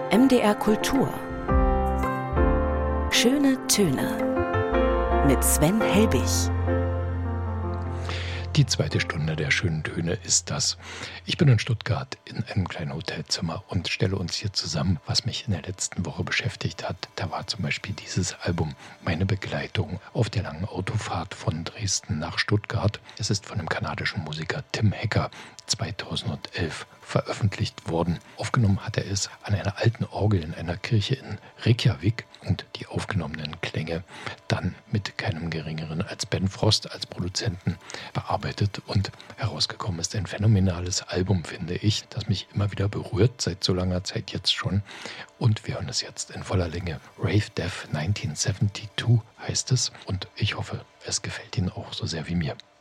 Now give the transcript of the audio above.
MDR Kultur. Schöne Töne mit Sven Helbig. Die zweite Stunde der schönen Töne ist das. Ich bin in Stuttgart in einem kleinen Hotelzimmer und stelle uns hier zusammen, was mich in der letzten Woche beschäftigt hat. Da war zum Beispiel dieses Album meine Begleitung auf der langen Autofahrt von Dresden nach Stuttgart. Es ist von dem kanadischen Musiker Tim Hecker 2011 veröffentlicht worden. Aufgenommen hat er es an einer alten Orgel in einer Kirche in Reykjavik und die aufgenommenen Klänge dann mit keinem geringeren als Ben Frost als Produzenten bearbeitet und herausgekommen ist ein phänomenales Album, finde ich, das mich immer wieder berührt, seit so langer Zeit jetzt schon. Und wir hören es jetzt in voller Länge. Rave Death 1972 heißt es und ich hoffe, es gefällt Ihnen auch so sehr wie mir.